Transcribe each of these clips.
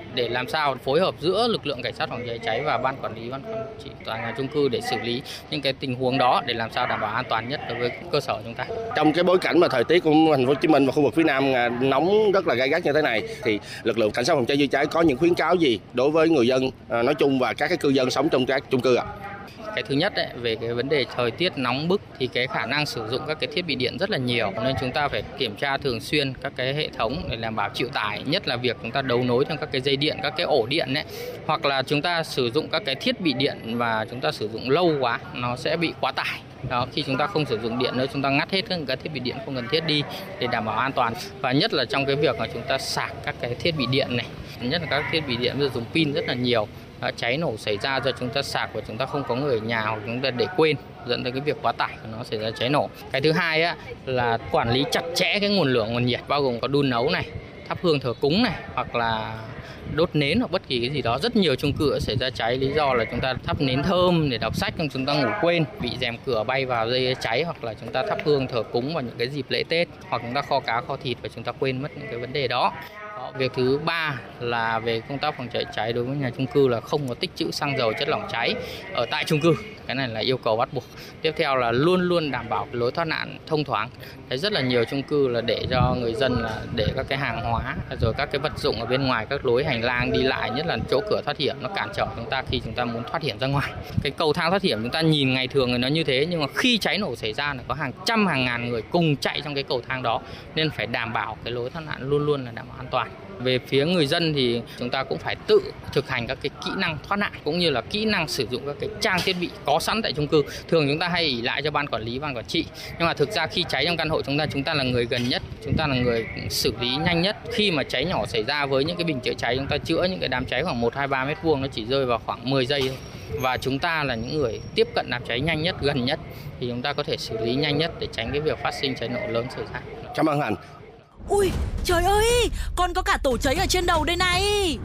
để làm sao phối hợp giữa lực lượng cảnh sát phòng cháy cháy và ban quản lý, ban quản trị tòa nhà chung cư để xử lý những cái tình huống đó để làm sao đảm bảo an toàn nhất đối với cơ sở chúng ta. Trong cái bối cảnh mà thời tiết của thành phố Hồ Chí Minh và khu vực phía Nam nóng rất là gay gắt như thế này thì lực lượng cảnh sát phòng cháy chữa cháy có những khuyến cáo gì đối với người dân nói chung và các cái cư dân sống trong các chung cư ạ? Cái thứ nhất về cái vấn đề thời tiết nóng bức thì cái khả năng sử dụng các cái thiết bị điện rất là nhiều, nên chúng ta phải kiểm tra thường xuyên các cái hệ thống để đảm bảo chịu tải, nhất là việc chúng ta đấu nối trong các cái dây điện, các cái ổ điện hoặc là chúng ta sử dụng các cái thiết bị điện và chúng ta sử dụng lâu quá nó sẽ bị quá tải. Đó, khi chúng ta không sử dụng điện nữa, chúng ta ngắt hết các thiết bị điện không cần thiết đi để đảm bảo an toàn, và nhất là trong cái việc mà chúng ta sạc các cái thiết bị điện này, nhất là các thiết bị điện bây giờ dùng pin rất là nhiều. Cháy nổ xảy ra do chúng ta sạc và chúng ta không có người ở nhà hoặc chúng ta để quên, dẫn tới cái việc quá tải nó xảy ra cháy nổ. Cái thứ hai là quản lý chặt chẽ cái nguồn lửa, nguồn nhiệt, bao gồm có đun nấu này, thắp hương thờ cúng này, hoặc là đốt nến hoặc bất kỳ cái gì đó. Rất nhiều chung cư xảy ra cháy lý do là chúng ta thắp nến thơm để đọc sách nhưng chúng ta ngủ quên, bị rèm cửa bay vào dây cháy, hoặc là chúng ta thắp hương thờ cúng vào những cái dịp lễ Tết, hoặc chúng ta kho cá kho thịt và chúng ta quên mất những cái vấn đề đó. Việc thứ ba là về công tác phòng cháy cháy đối với nhà chung cư là không có tích trữ xăng dầu, chất lỏng cháy ở tại chung cư. Cái này là yêu cầu bắt buộc. Tiếp theo là luôn luôn đảm bảo lối thoát nạn thông thoáng. Thấy rất là nhiều chung cư là để cho người dân là để các cái hàng hóa rồi các cái vật dụng ở bên ngoài các lối hành lang đi lại, nhất là chỗ cửa thoát hiểm, nó cản trở chúng ta khi chúng ta muốn thoát hiểm ra ngoài. Cái cầu thang thoát hiểm chúng ta nhìn ngày thường thì nó như thế, nhưng mà khi cháy nổ xảy ra là có hàng trăm hàng ngàn người cùng chạy trong cái cầu thang đó, nên phải đảm bảo cái lối thoát nạn luôn luôn là đảm bảo an toàn. Về phía người dân thì chúng ta cũng phải tự thực hành các cái kỹ năng thoát nạn cũng như là kỹ năng sử dụng các cái trang thiết bị có sẵn tại chung cư. Thường chúng ta hay ỷ lại cho ban quản lý, ban quản trị, nhưng mà thực ra khi cháy trong căn hộ chúng ta là người gần nhất, chúng ta là người xử lý nhanh nhất. Khi mà cháy nhỏ xảy ra với những cái bình chữa cháy, chúng ta chữa những cái đám cháy khoảng 1-2-3 mét vuông nó chỉ rơi vào khoảng 10 giây thôi. Và chúng ta là những người tiếp cận đám cháy nhanh nhất, gần nhất thì chúng ta có thể xử lý nhanh nhất để tránh cái việc phát sinh cháy nổ lớn xảy ra. Cảm ơn anh. Ui, trời ơi, còn có cả tổ cháy ở trên đầu đây này.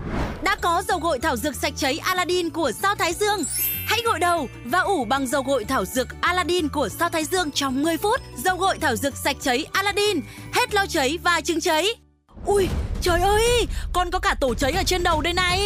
Đã có dầu gội thảo dược sạch cháy Aladdin của Sao Thái Dương. Hãy gội đầu và ủ bằng dầu gội thảo dược Aladdin của Sao Thái Dương trong 10 phút. Dầu gội thảo dược sạch cháy Aladdin, hết lo cháy và chứng cháy. Ui, trời ơi, còn có cả tổ cháy ở trên đầu đây này.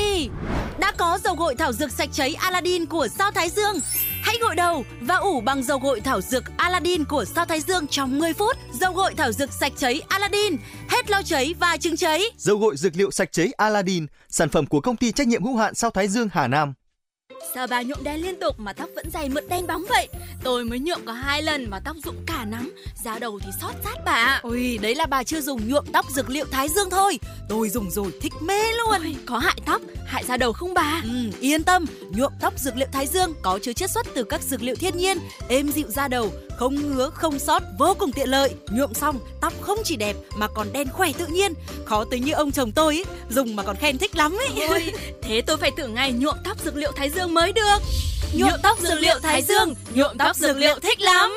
Đã có dầu gội thảo dược sạch cháy Aladdin của Sao Thái Dương. Hãy gội đầu và ủ bằng dầu gội thảo dược Aladdin của Sao Thái Dương trong 10 phút. Dầu gội thảo dược sạch cháy Aladdin, hết lo cháy và chứng cháy. Dầu gội dược liệu sạch cháy Aladdin, sản phẩm của công ty trách nhiệm hữu hạn Sao Thái Dương Hà Nam. Sao bà nhuộm đen liên tục mà tóc vẫn dày mượt đen bóng vậy? Tôi mới nhuộm có 2 lần mà tóc rụng cả nắm, da đầu thì xót rát bà. Ôi, đấy là bà chưa dùng nhuộm tóc dược liệu Thái Dương thôi. Tôi dùng rồi thích mê luôn. Ôi, có hại tóc, hại da đầu không bà? Yên tâm, nhuộm tóc dược liệu Thái Dương có chứa chiết xuất từ các dược liệu thiên nhiên, êm dịu da đầu, không ngứa, không xót, vô cùng tiện lợi. Nhuộm xong, tóc không chỉ đẹp mà còn đen khỏe tự nhiên. Khó tính như ông chồng tôi dùng mà còn khen thích lắm ấy. Ôi, thế tôi phải thử ngay nhuộm tóc dược liệu Thái Dương mới được. Nhuộm tóc dược liệu Thái Dương, nhuộm tóc dược liệu thích lắm.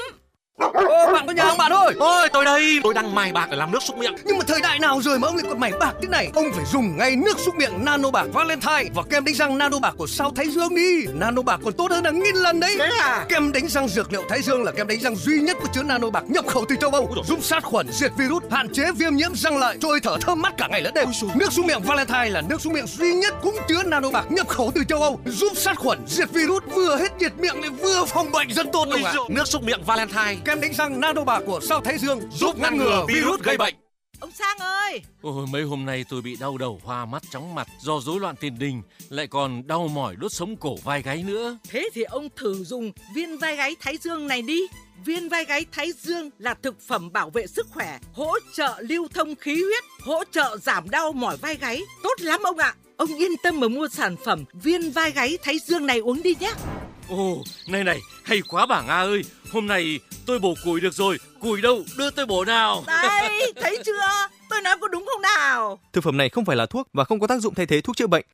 Ô, bạn có nhà không bạn ơi? Ôi, tôi đây, tôi đang mài bạc để làm nước súc miệng. Nhưng mà thời đại nào rồi mà ông lại còn mài bạc thế này? Ông phải dùng ngay nước súc miệng Nano Bạc Valentine và kem đánh răng Nano Bạc của Sao Thái Dương đi. Nano Bạc còn tốt hơn hàng nghìn lần đấy. Thế à? Kem đánh răng dược liệu Thái Dương là kem đánh răng duy nhất có chứa Nano Bạc nhập khẩu từ châu Âu, giúp sát khuẩn, diệt virus, hạn chế viêm nhiễm răng lợi, trôi thở thơm mát cả ngày lẫn đêm. Nước súc miệng Valentine là nước súc miệng duy nhất cũng chứa Nano Bạc nhập khẩu từ châu Âu, giúp sát khuẩn, diệt virus, vừa hết nhiệt miệng lại vừa phòng bệnh rất tốt luôn ạ. Nước súc miệng Valentine, kem đánh răng Nano Bạc của Sao Thái Dương giúp ngăn ngừa virus gây bệnh. Ông Sang ơi! Ôi, mấy hôm nay tôi bị đau đầu, hoa mắt, chóng mặt do rối loạn tiền đình, lại còn đau mỏi đốt sống cổ vai gáy nữa. Thế thì ông thử dùng viên vai gáy Thái Dương này đi. Viên vai gáy Thái Dương là thực phẩm bảo vệ sức khỏe, hỗ trợ lưu thông khí huyết, hỗ trợ giảm đau mỏi vai gáy. Tốt lắm ông ạ! Ông yên tâm mà mua sản phẩm viên vai gáy Thái Dương này uống đi nhé. Ồ, này, hay quá bà Nga ơi. Hôm nay tôi bổ củi được rồi. Củi đâu, đưa tôi bổ nào. Đây, thấy chưa? Tôi nói có đúng không nào? Thực phẩm này không phải là thuốc và không có tác dụng thay thế thuốc chữa bệnh.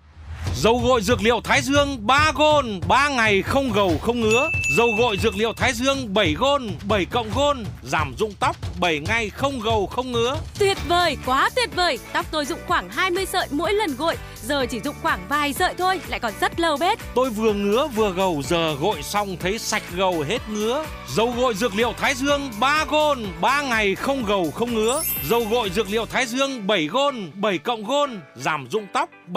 Dầu gội dược liệu Thái Dương 3 gôn, 3 ngày không gầu không ngứa. Dầu gội dược liệu Thái Dương 7 gôn, 7 cộng gôn, giảm rụng tóc 7 ngày không gầu không ngứa. Tuyệt vời, quá tuyệt vời. Tóc tôi rụng khoảng 20 sợi mỗi lần gội, giờ chỉ rụng khoảng vài sợi thôi, lại còn rất lâu bết. Tôi vừa ngứa vừa gầu, giờ gội xong thấy sạch gầu hết ngứa. Dầu gội dược liệu Thái Dương 3 gôn, 3 ngày không gầu không ngứa. Dầu gội dược liệu Thái Dương 7 gôn, 7 cộng gôn, giảm rụng tóc